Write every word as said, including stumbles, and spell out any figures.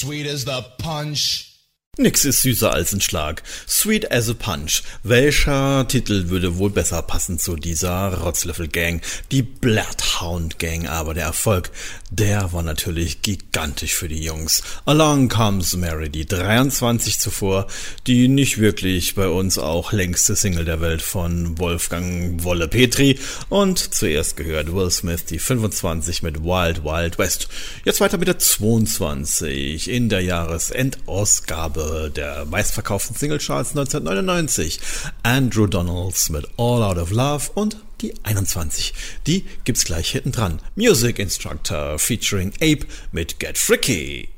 sweet as the punch. Nix ist süßer als ein Schlag. Sweet as a Punch. Welcher Titel würde wohl besser passen zu dieser Rotzlöffel-Gang? Die Bloodhound-Gang, aber der Erfolg, der war natürlich gigantisch für die Jungs. Along Comes Mary, die dreiundzwanzig zuvor, die nicht wirklich bei uns auch längste Single der Welt von Wolfgang Wolle Petri, und zuerst gehört Will Smith die fünfundzwanzig mit Wild Wild West. Jetzt weiter mit der zweiundzwanzig in der Jahresendausgabe der meistverkauften Singlecharts neunzehnhundertneunundneunzig. Andrew Donalds mit All Out of Love, und die einundzwanzig, die gibt's gleich hinten dran. Music Instructor featuring Ape mit Get Freaky.